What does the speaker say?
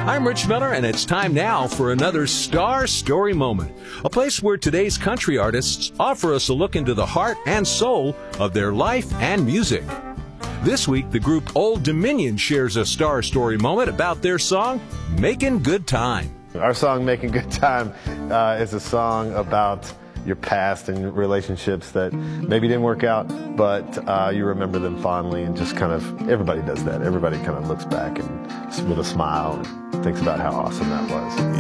I'm Rich Miller, and it's time now for another Star Story Moment, a place where today's country artists offer us a look into the heart and soul of their life and music. This week, the group Old Dominion shares a Star Story Moment about their song, Making Good Time. Our song, Making Good Time, is a song about your past and relationships that maybe didn't work out, but you remember them fondly, and just kind of, everybody does that. Everybody kind of looks back and with a smile and thinks about how awesome that was.